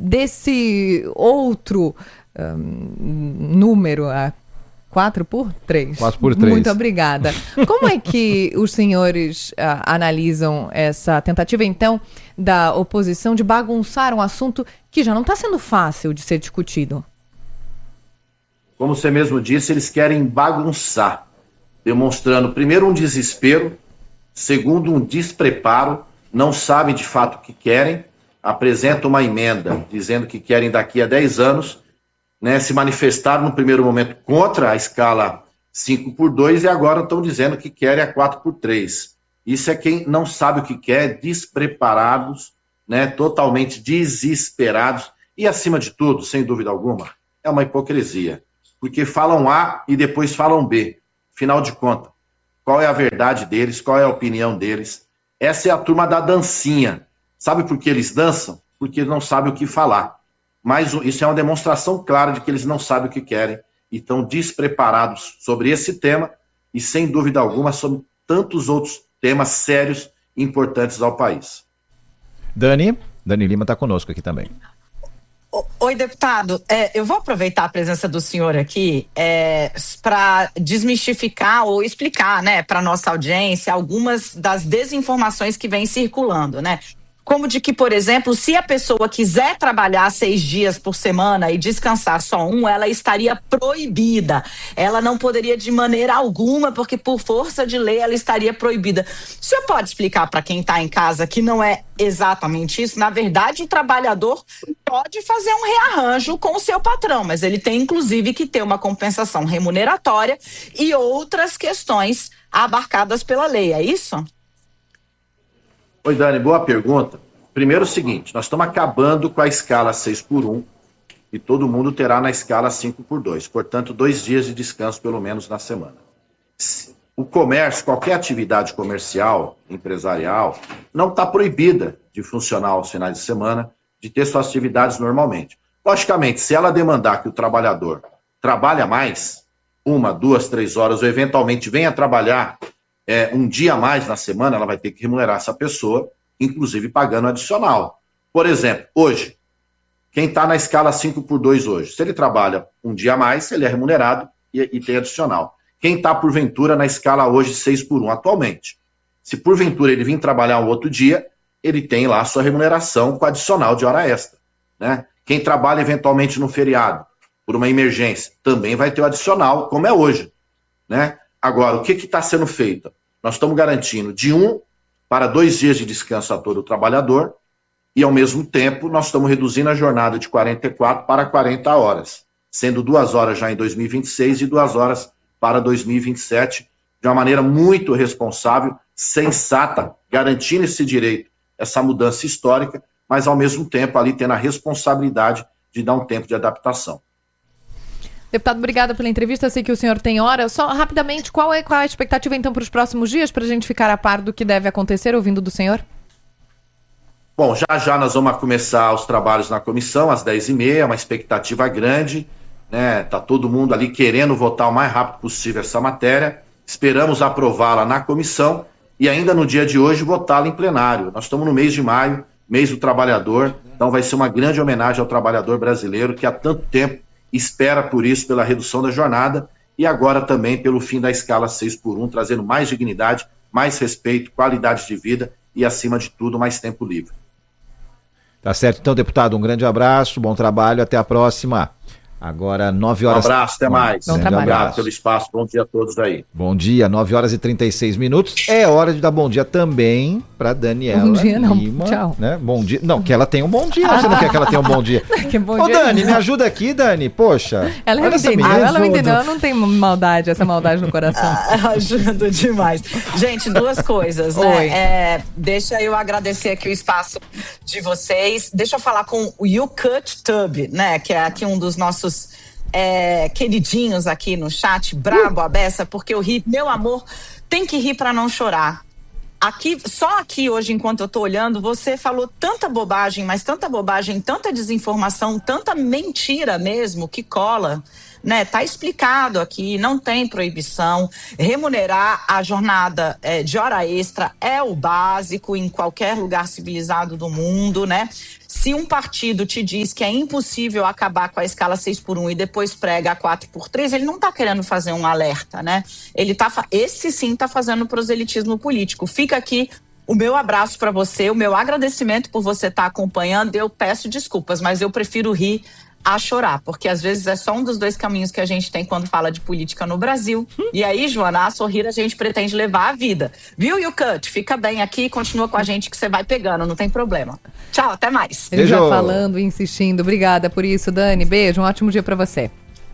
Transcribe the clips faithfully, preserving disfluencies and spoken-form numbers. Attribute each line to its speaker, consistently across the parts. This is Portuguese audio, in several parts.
Speaker 1: desse outro um, número, a quatro por três.
Speaker 2: quatro por três.
Speaker 1: Muito obrigada. Como é que os senhores uh, analisam essa tentativa, então, da oposição de bagunçar um assunto que já não está sendo fácil de ser discutido?
Speaker 3: Como você mesmo disse, eles querem bagunçar, demonstrando, primeiro, um desespero, segundo, um despreparo, não sabem de fato o que querem, apresentam uma emenda dizendo que querem daqui a dez anos, né, se manifestaram no primeiro momento contra a escala cinco por dois e agora estão dizendo que querem a quatro por três. Isso é quem não sabe o que quer, despreparados, né, totalmente desesperados e, acima de tudo, sem dúvida alguma, é uma hipocrisia. Porque falam A e depois falam B. Afinal de contas, qual é a verdade deles, qual é a opinião deles? Essa é a turma da dancinha. Sabe por que eles dançam? Porque não sabem o que falar. Mas isso é uma demonstração clara de que eles não sabem o que querem e estão despreparados sobre esse tema e, sem dúvida alguma, sobre tantos outros temas sérios e importantes ao país.
Speaker 2: Dani, Dani Lima está conosco aqui também.
Speaker 4: Oi, deputado. É, eu vou aproveitar a presença do senhor aqui é, para desmistificar ou explicar, né, para a nossa audiência algumas das desinformações que vêm circulando, né? Como de que, por exemplo, se a pessoa quiser trabalhar seis dias por semana e descansar só um, ela estaria proibida. Ela não poderia de maneira alguma, porque por força de lei ela estaria proibida. O senhor pode explicar para quem está em casa que não é exatamente isso? Na verdade, o trabalhador pode fazer um rearranjo com o seu patrão, mas ele tem, inclusive, que ter uma compensação remuneratória e outras questões abarcadas pela lei. É isso?
Speaker 3: Oi, Dani, boa pergunta. Primeiro o seguinte, nós estamos acabando com a escala seis por um e todo mundo terá na escala cinco por dois, portanto, dois dias de descanso pelo menos na semana. O comércio, qualquer atividade comercial, empresarial, não está proibida de funcionar aos finais de semana, de ter suas atividades normalmente. Logicamente, se ela demandar que o trabalhador trabalhe mais, uma, duas, três horas, ou eventualmente venha trabalhar É, um dia a mais na semana, ela vai ter que remunerar essa pessoa, inclusive pagando adicional. Por exemplo, hoje, quem está na escala cinco por dois hoje, se ele trabalha um dia a mais, ele é remunerado e, e tem adicional. Quem está, porventura, na escala hoje seis por um atualmente, se porventura ele vir trabalhar um outro dia, ele tem lá a sua remuneração com adicional de hora extra, né? Quem trabalha eventualmente no feriado, por uma emergência, também vai ter o adicional, como é hoje, né? Agora, o que está sendo feito? Nós estamos garantindo de um para dois dias de descanso a todo o trabalhador e, ao mesmo tempo, nós estamos reduzindo a jornada de quarenta e quatro para quarenta horas, sendo duas horas já em dois mil e vinte e seis e duas horas para dois mil e vinte e sete, de uma maneira muito responsável, sensata, garantindo esse direito, essa mudança histórica, mas, ao mesmo tempo, ali tendo a responsabilidade de dar um tempo de adaptação.
Speaker 1: Deputado, obrigada pela entrevista. Eu sei que o senhor tem hora. Só rapidamente, qual é, qual é a expectativa então para os próximos dias, para a gente ficar a par do que deve acontecer, ouvindo do senhor?
Speaker 3: Bom, já já nós vamos começar os trabalhos na comissão às dez e meia, uma expectativa grande, né? Tá todo mundo ali querendo votar o mais rápido possível essa matéria. Esperamos aprová-la na comissão e ainda no dia de hoje votá-la em plenário. Nós estamos no mês de maio, mês do trabalhador, então vai ser uma grande homenagem ao trabalhador brasileiro que há tanto tempo espera por isso, pela redução da jornada e agora também pelo fim da escala seis por um, trazendo mais dignidade, mais respeito, qualidade de vida e, acima de tudo, mais tempo livre.
Speaker 2: Tá certo. Então, deputado, um grande abraço, bom trabalho, até a próxima. Agora, nove horas...
Speaker 3: Um abraço, até mais.
Speaker 1: Bom trabalho.
Speaker 3: Obrigado pelo espaço, bom dia a todos aí.
Speaker 2: Bom dia, nove horas e trinta e seis minutos. É hora de dar bom dia também para Daniela
Speaker 1: Bom dia, não.
Speaker 2: Lima,
Speaker 1: Tchau.
Speaker 2: né? Bom dia. Não, que ela tenha um bom dia. Você não quer que ela tenha um bom dia?
Speaker 1: Que bom
Speaker 2: Ô,
Speaker 1: dia.
Speaker 2: Dani, me ajuda aqui, Dani. Poxa.
Speaker 1: Ela
Speaker 2: olha
Speaker 1: me
Speaker 2: essa
Speaker 1: entendeu,
Speaker 2: menina.
Speaker 1: ela me entendeu. Ela não tem maldade, essa maldade no coração.
Speaker 4: Ajuda demais. Gente, duas coisas, né?
Speaker 1: Oi.
Speaker 4: É, deixa eu agradecer aqui o espaço de vocês. Deixa eu falar com o You Cut Tub, né? Que é aqui um dos nossos é, queridinhos aqui no chat, brabo a beça, porque eu ri, meu amor, tem que rir pra não chorar. Aqui, só aqui hoje, enquanto eu tô olhando, você falou tanta bobagem, mas tanta bobagem, tanta desinformação, tanta mentira mesmo que cola, né? Tá explicado aqui, não tem proibição. Remunerar a jornada é, de hora extra é o básico em qualquer lugar civilizado do mundo, né? Se um partido te diz que é impossível acabar com a escala seis por um e depois prega a quatro por três, ele não está querendo fazer um alerta, né? Ele tá, esse sim está fazendo proselitismo político. Fica aqui o meu abraço para você, o meu agradecimento por você estar tá acompanhando. Eu peço desculpas, mas eu prefiro rir a chorar, porque às vezes é só um dos dois caminhos que a gente tem quando fala de política no Brasil. E aí, Joana, a sorrir a gente pretende levar a vida. Viu, Yucut? Fica bem aqui e continua com a gente que você vai pegando, não tem problema. Tchau, até mais.
Speaker 1: Ele já falando, insistindo. Obrigada por isso, Dani. Beijo, um ótimo dia para você.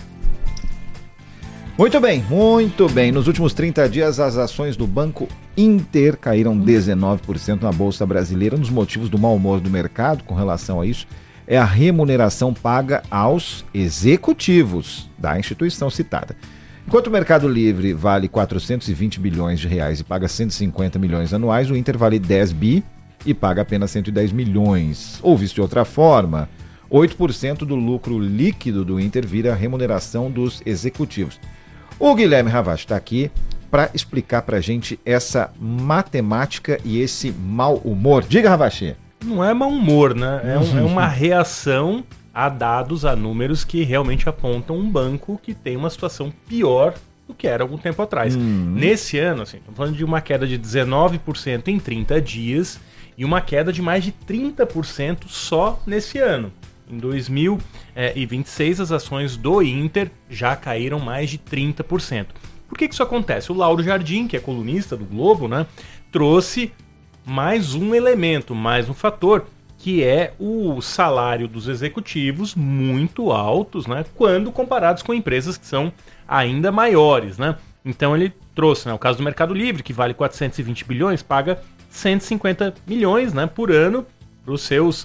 Speaker 2: Muito bem, muito bem. Nos últimos trinta dias, as ações do Banco Inter caíram dezenove por cento na Bolsa Brasileira. Um dos motivos do mau humor do mercado com relação a isso é a remuneração paga aos executivos da instituição citada. Enquanto o Mercado Livre vale quatrocentos e vinte bilhões de reais e paga cento e cinquenta milhões anuais, o Inter vale dez bi e paga apenas cento e dez milhões. Ou visto de outra forma, oito por cento do lucro líquido do Inter vira a remuneração dos executivos. O Guilherme Ravache está aqui para explicar para a gente essa matemática e esse mau humor. Diga, Ravache.
Speaker 5: Não é mau humor, né? É, um, é uma reação a dados, a números que realmente apontam um banco que tem uma situação pior do que era algum tempo atrás. Hum. Nesse ano, assim, estamos falando de uma queda de dezenove por cento em trinta dias e uma queda de mais de trinta por cento só nesse ano. Em dois mil e vinte e seis, as ações do Inter já caíram mais de trinta por cento. Por que que isso acontece? O Lauro Jardim, que é colunista do Globo, né, trouxe mais um elemento, mais um fator, que é o salário dos executivos muito altos, né, quando comparados com empresas que são ainda maiores, né? Então ele trouxe, né, o caso do Mercado Livre, que vale quatrocentos e vinte bilhões, paga cento e cinquenta milhões, né, por ano para os seus,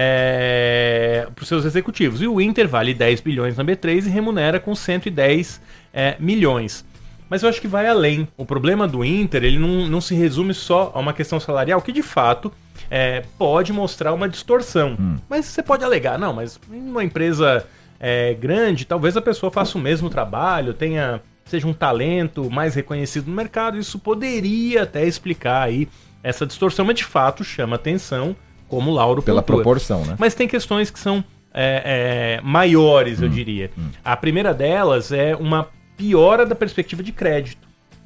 Speaker 5: é, para os seus executivos. E o Inter vale dez bilhões na B três e remunera com cento e dez é, milhões. Mas eu acho que vai além. O problema do Inter, ele não, não se resume só a uma questão salarial, que de fato é, pode mostrar uma distorção. Hum. Mas você pode alegar, não, mas em uma empresa é, grande, talvez a pessoa faça o mesmo trabalho, tenha, seja um talento mais reconhecido no mercado, isso poderia até explicar aí essa distorção, mas de fato chama atenção, como o Lauro
Speaker 2: pela
Speaker 5: pontua.
Speaker 2: Proporção, né?
Speaker 5: Mas tem questões que são é, é, maiores, hum. eu diria. Hum. A primeira delas é uma piora da perspectiva de crédito.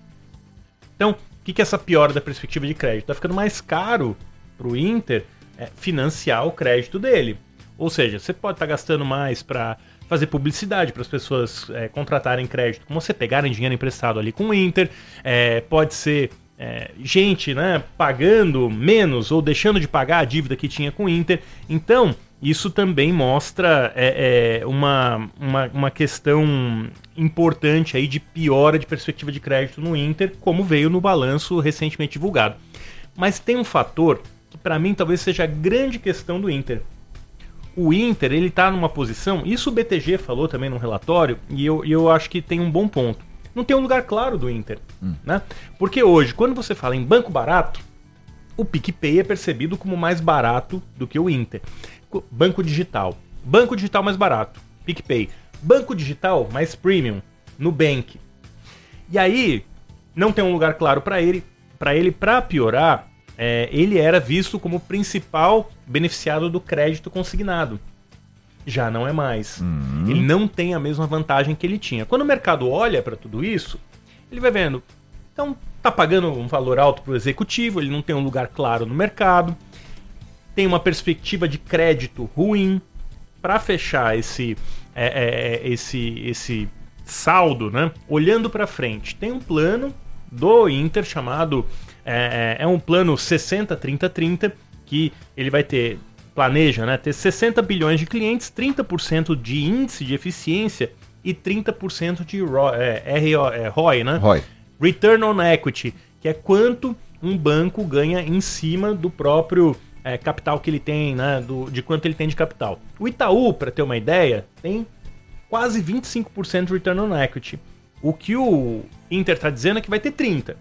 Speaker 5: Então, o que, que é essa piora da perspectiva de crédito? Está ficando mais caro para o Inter é, financiar o crédito dele. Ou seja, você pode estar tá gastando mais para fazer publicidade, para as pessoas é, contratarem crédito, como você pegarem dinheiro emprestado ali com o Inter, é, pode ser é, gente, né, pagando menos ou deixando de pagar a dívida que tinha com o Inter. Então, isso também mostra é, é, uma, uma, uma questão importante aí de piora de perspectiva de crédito no Inter, como veio no balanço recentemente divulgado. Mas tem um fator que para mim talvez seja a grande questão do Inter. O Inter, ele está numa posição, isso o B T G falou também no relatório, e eu, eu acho que tem um bom ponto. Não tem um lugar claro do Inter, hum. né? Porque hoje, quando você fala em banco barato, o PicPay é percebido como mais barato do que o Inter. Banco digital. Banco digital mais barato. PicPay. Banco digital mais premium. Nubank. E aí, não tem um lugar claro para ele. Para ele, para piorar, é, ele era visto como o principal beneficiado do crédito consignado. Já não é mais. Uhum. Ele não tem a mesma vantagem que ele tinha. Quando o mercado olha para tudo isso, ele vai vendo. Então, tá pagando um valor alto para o executivo, ele não tem um lugar claro no mercado. Tem uma perspectiva de crédito ruim. Para fechar esse, é, é, esse, esse saldo, né? Olhando para frente, tem um plano do Inter chamado é, é um plano sessenta trinta trinta, que ele vai ter, planeja, né, ter sessenta bilhões de clientes, trinta por cento de índice de eficiência e trinta por cento de R O I, é, R O I, é, R O I, né? R O I. Return on Equity, que é quanto um banco ganha em cima do próprio É, capital que ele tem, né, do, de quanto ele tem de capital. O Itaú, para ter uma ideia, tem quase vinte e cinco por cento de Return on Equity. O que o Inter está dizendo é que vai ter trinta.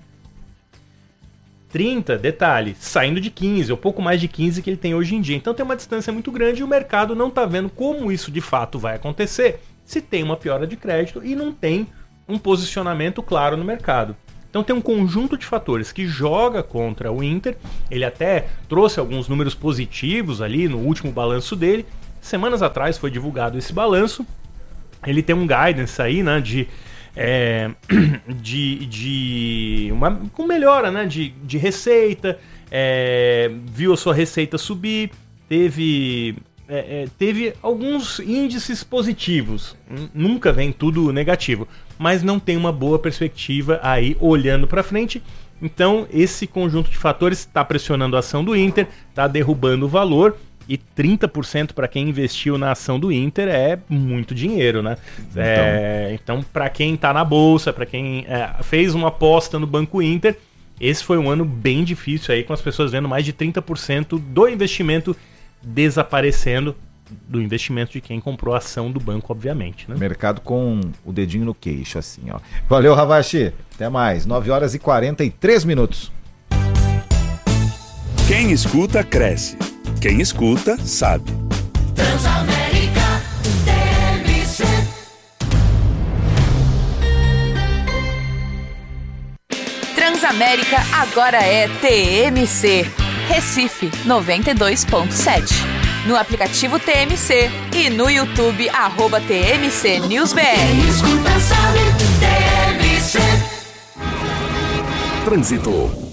Speaker 5: trinta, detalhe, saindo de quinze, ou pouco mais de quinze que ele tem hoje em dia. Então tem uma distância muito grande e o mercado não está vendo como isso de fato vai acontecer se tem uma piora de crédito e não tem um posicionamento claro no mercado. Então tem um conjunto de fatores que joga contra o Inter. Ele até trouxe alguns números positivos ali no último balanço dele. Semanas atrás foi divulgado esse balanço. Ele tem um guidance aí, né, de, é, de, de uma com melhora, né, de, de receita, é, viu a sua receita subir, teve, é, é, teve alguns índices positivos, nunca vem tudo negativo, mas não tem uma boa perspectiva aí olhando para frente. Então esse conjunto de fatores está pressionando a ação do Inter, está derrubando o valor. E trinta por cento para quem investiu na ação do Inter é muito dinheiro, né? Então, é, então para quem tá na bolsa, para quem é, fez uma aposta no Banco Inter, esse foi um ano bem difícil aí, com as pessoas vendo mais de trinta por cento do investimento desaparecendo, do investimento de quem comprou a ação do banco, obviamente, né?
Speaker 2: Mercado com o dedinho no queixo, assim, ó. Valeu, Ravache. Até mais. nove horas e quarenta e três minutos.
Speaker 6: Quem escuta, cresce. Quem escuta, sabe.
Speaker 7: Transamérica T M C. Transamérica agora é T M C. Recife noventa e dois ponto sete. No aplicativo T M C e no YouTube, arroba T M C News B R. Quem escuta sabe, T M C.
Speaker 8: Trânsito.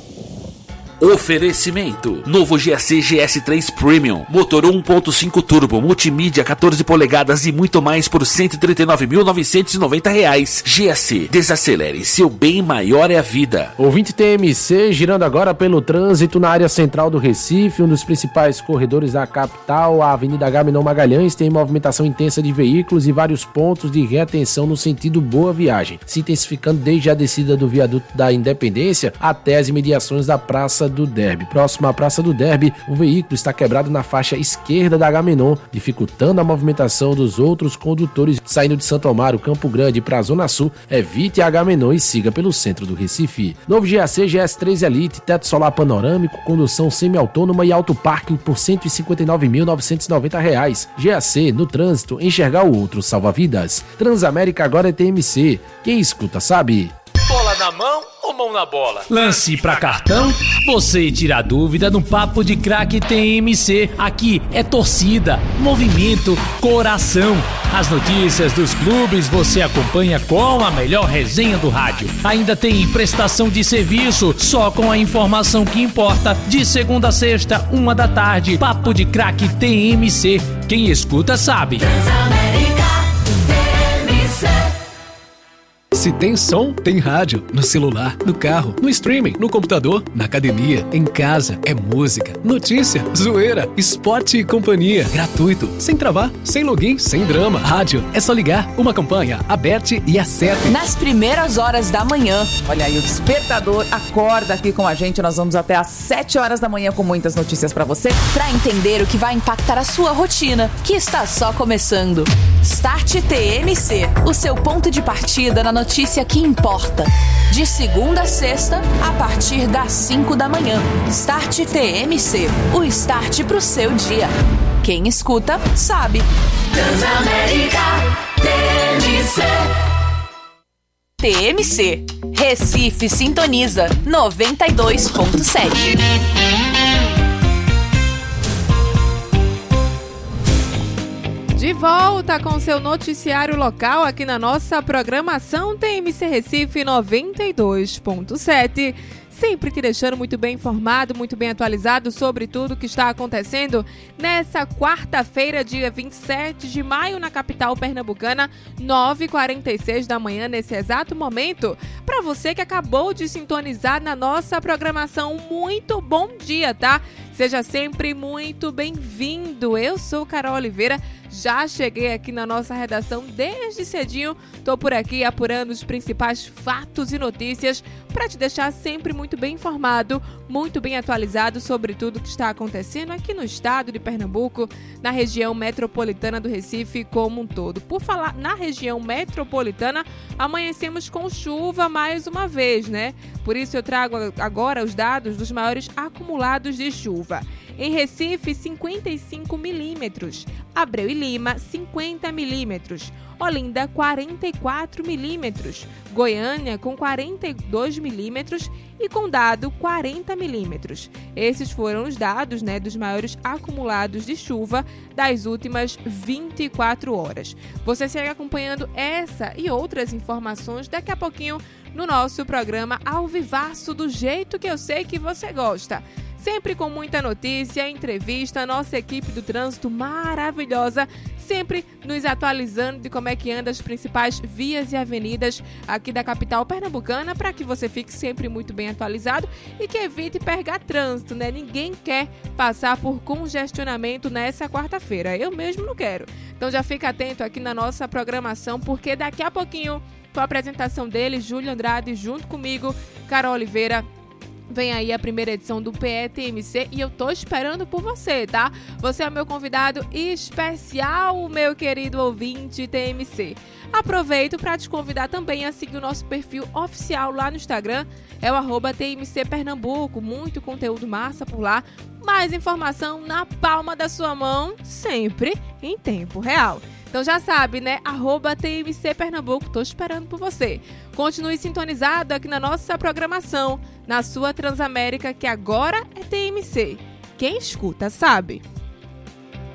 Speaker 8: Oferecimento: novo G A C G S três Premium, motor um ponto cinco turbo, multimídia quatorze polegadas e muito mais por cento e trinta e nove mil novecentos e noventa reais. G A C, desacelere, seu bem maior é a vida.
Speaker 9: Ouvinte T M C, girando agora pelo trânsito na área central do Recife, um dos principais corredores da capital, a Avenida Agamenon Magalhães, tem movimentação intensa de veículos e vários pontos de retenção no sentido Boa Viagem, se intensificando desde a descida do viaduto da Independência até as imediações da Praça do Derby. Próximo à Praça do Derby, o veículo está quebrado na faixa esquerda da Agamenon, dificultando a movimentação dos outros condutores saindo de Santo Amaro, Campo Grande para a Zona Sul. Evite a Agamenon e siga pelo centro do Recife. Novo G A C G S três Elite, teto solar panorâmico, condução semi-autônoma e alto parking por cento e cinquenta e nove mil novecentos e noventa reais. G A C, no trânsito, enxergar o outro salva vidas. Transamérica agora é T M C. Quem escuta sabe.
Speaker 10: Bola na mão ou mão na bola? Lance pra cartão? Você tira a dúvida no Papo de Craque T M C. Aqui é torcida, movimento, coração. As notícias dos clubes você acompanha com a melhor resenha do rádio. Ainda tem prestação de serviço, só com a informação que importa. De segunda a sexta, uma da tarde. Papo de Craque T M C. Quem escuta sabe.
Speaker 7: Transamérica T M C.
Speaker 11: Se tem som, tem rádio. No celular, no carro, no streaming, no computador, na academia, em casa. É música, notícia, zoeira, esporte e companhia. Gratuito, sem travar, sem login, sem drama. Rádio, é só ligar, uma campanha, aperte e acerte.
Speaker 7: Nas primeiras horas da manhã.
Speaker 12: Olha aí, o despertador acorda aqui com a gente. Nós vamos até às sete horas da manhã com muitas notícias pra você.
Speaker 7: Pra entender o que vai impactar a sua rotina, que está só começando. Start T M C, o seu ponto de partida na notícia que importa. De segunda a sexta, a partir das cinco da manhã. Start T M C, o start pro seu dia. Quem escuta, sabe. Transamérica T M C. T M C, Recife sintoniza noventa e dois ponto sete.
Speaker 13: De volta com seu noticiário local aqui na nossa programação T M C Recife noventa e dois ponto sete. Sempre te deixando muito bem informado, muito bem atualizado sobre tudo que está acontecendo nessa quarta-feira, dia vinte e sete de maio, na capital pernambucana, nove e quarenta e seis da manhã, nesse exato momento. Para você que acabou de sintonizar na nossa programação, muito bom dia, tá? Seja sempre muito bem-vindo. Eu sou Carol Oliveira, já cheguei aqui na nossa redação desde cedinho. Tô por aqui apurando os principais fatos e notícias para te deixar sempre muito bem informado, muito bem atualizado sobre tudo que está acontecendo aqui no estado de Pernambuco, na região metropolitana do Recife como um todo. Por falar na região metropolitana, amanhecemos com chuva mais uma vez, né? Por isso eu trago agora os dados dos maiores acumulados de chuva. Em Recife, cinquenta e cinco milímetros. Abreu e Lima, cinquenta milímetros. Olinda, quarenta e quatro milímetros. Goiânia, com quarenta e dois milímetros. E Condado, quarenta milímetros. Esses foram os dados, né, dos maiores acumulados de chuva das últimas vinte e quatro horas. Você segue acompanhando essa e outras informações daqui a pouquinho no nosso programa Ao Vivaço, do jeito que eu sei que você gosta. Sempre com muita notícia, entrevista, nossa equipe do trânsito maravilhosa, sempre nos atualizando de como é que anda as principais vias e avenidas aqui da capital pernambucana, para que você fique sempre muito bem atualizado e que evite pegar trânsito, né? Ninguém quer passar por congestionamento nessa quarta-feira. Eu mesmo não quero. Então já fica atento aqui na nossa programação, porque daqui a pouquinho, com a apresentação dele, Júlio Andrade, junto comigo, Carol Oliveira, vem aí a primeira edição do P E T M C e eu tô esperando por você, tá? Você é o meu convidado especial, meu querido ouvinte T M C. Aproveito para te convidar também a seguir o nosso perfil oficial lá no Instagram, é o arroba T M C Pernambuco, muito conteúdo massa por lá, mais informação na palma da sua mão, sempre em tempo real. Então já sabe, né? Arroba T M C Pernambuco, tô esperando por você. Continue sintonizado aqui na nossa programação, na sua Transamérica, que agora é T M C. Quem escuta sabe.